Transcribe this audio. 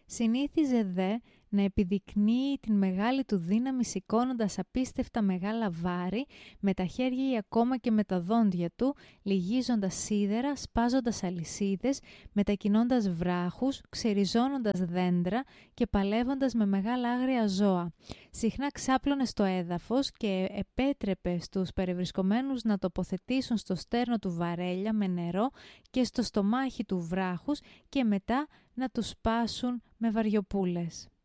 Συνήθιζε δε να επιδεικνύει την μεγάλη του δύναμη σηκώνοντας απίστευτα μεγάλα βάρη με τα χέρια ή ακόμα και με τα δόντια του, λυγίζοντας σίδερα, σπάζοντας αλυσίδες, μετακινώντας βράχους, ξεριζώνοντας δέντρα και παλεύοντας με μεγάλα άγρια ζώα. Συχνά ξάπλωνε στο έδαφος και επέτρεπε στους περιβρισκομένους να τοποθετήσουν στο στέρνο του βαρέλια με νερό και στο στομάχι του βράχους και μετά να τους σπάσουν με βαριοπούλες.